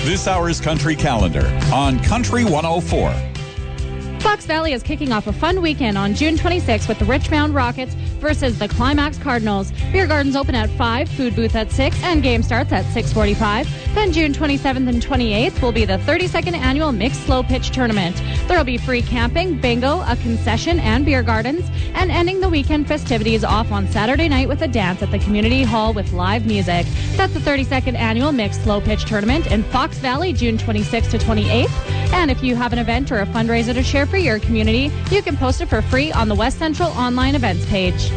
This hour's Country Calendar on Country 104. Fox Valley is kicking off a fun weekend on June 26th with the Richmond Rockets versus the Climax Cardinals. Beer gardens open at 5, food booth at 6, and game starts at 6:45. Then June 27th and 28th will be the 32nd annual Mixed Slow Pitch Tournament. There will be free camping, bingo, a concession, and beer gardens, and ending the weekend festivities off on Saturday night with a dance at the community hall with live music. That's the 32nd annual Mixed Slow Pitch Tournament in Fox Valley, June 26th to 28th. And if you have an event or a fundraiser to share for your community, you can post it for free on the West Central online events page.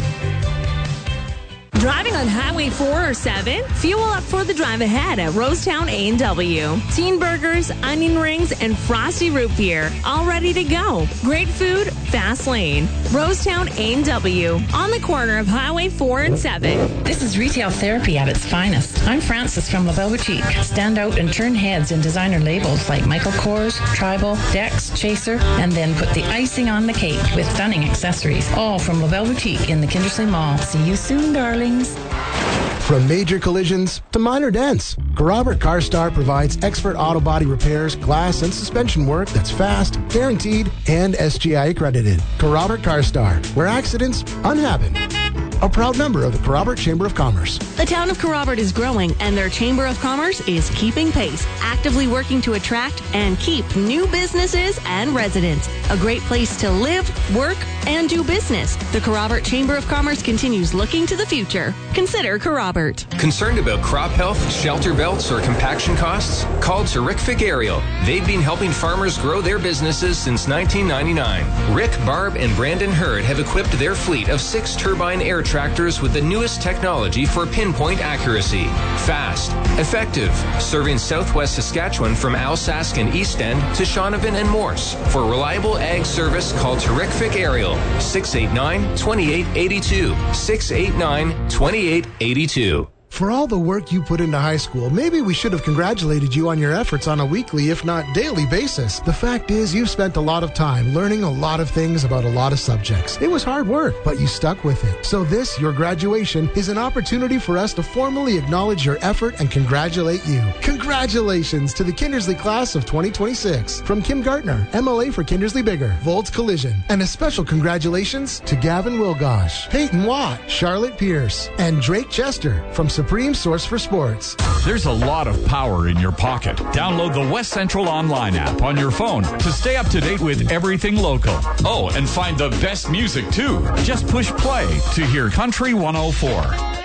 Driving on Highway 4 or 7? Fuel up for the drive ahead at Rosetown A&W. Teen burgers, onion rings, and frosty root beer. All ready to go. Great food, fast lane. Rosetown A&W. On the corner of Highway 4 and 7. This is retail therapy at its finest. I'm Frances from LaBelle Boutique. Stand out and turn heads in designer labels like Michael Kors, Tribal, Dex, Chaser, and then put the icing on the cake with stunning accessories. All from LaBelle Boutique in the Kindersley Mall. See you soon, darlings. From major collisions to minor dents, Carrobert CarStar provides expert auto body repairs, glass, and suspension work that's fast, guaranteed, and SGI accredited. Carrobert CarStar, where accidents unhappen. A proud member of the Carrobert Chamber of Commerce. The town of Carrobert is growing, and their Chamber of Commerce is keeping pace, actively working to attract and keep new businesses and residents. A great place to live, work, and do business. The Carrobert Chamber of Commerce continues looking to the future. Consider Carrobert. Concerned about crop health, shelter belts, or compaction costs? Call Terrific Aerial. They've been helping farmers grow their businesses since 1999. Rick, Barb, and Brandon Hurd have equipped their fleet of 6 turbine air tractors with the newest technology for pinpoint accuracy. Fast, effective, serving southwest Saskatchewan from Alsace and East End to Shaunavon and Morse. For reliable ag service, call Terrific Aerial, 689-2882, 689-2882. For all the work you put into high school, maybe we should have congratulated you on your efforts on a weekly, if not daily basis. The fact is, you've spent a lot of time learning a lot of things about a lot of subjects. It was hard work, but you stuck with it. So this, your graduation, is an opportunity for us to formally acknowledge your effort and congratulate you. Congratulations to the Kindersley class of 2026. From Kim Gartner, MLA for Kindersley Bigger, Volts Collision. And a special congratulations to Gavin Wilgosh, Peyton Watt, Charlotte Pierce, and Drake Chester from Supreme Source for Sports. There's a lot of power in your pocket. Download the West Central Online app on your phone to stay up to date with everything local. Oh, and find the best music too. Just push play to hear Country 104.